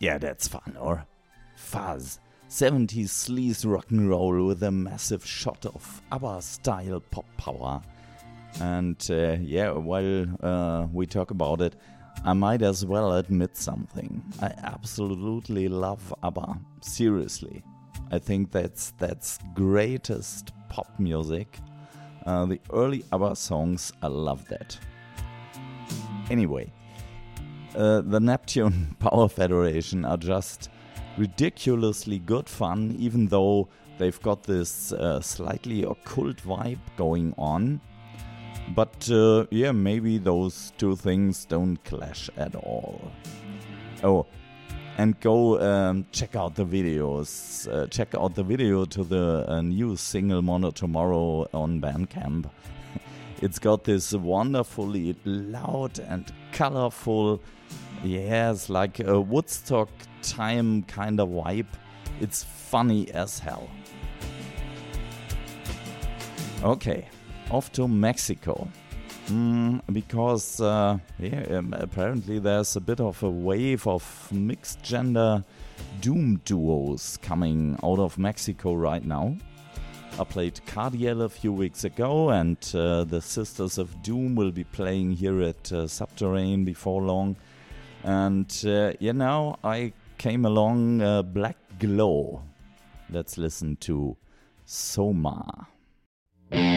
Yeah, that's fun, or? Fuzz. 70s sleaze rock and roll with a massive shot of ABBA-style pop power. And while we talk about it, I might as well admit something. I absolutely love ABBA. Seriously. I think that's greatest pop music. The early ABBA songs, I love that. Anyway, the Neptune Power Federation are just ridiculously good fun, even though they've got this slightly occult vibe going on. But maybe those two things don't clash at all. Oh, and go check out the videos. Check out the video to the new single Mono Tomorrow on Bandcamp. It's got this wonderfully loud and colorful, like a Woodstock time kind of vibe. It's funny as hell. Okay, off to Mexico. Because apparently there's a bit of a wave of mixed gender doom duos coming out of Mexico right now. I played Cardiel a few weeks ago, and the Sisters of Doom will be playing here at Subterrane before long. And now I came along Black Glow. Let's listen to Soma.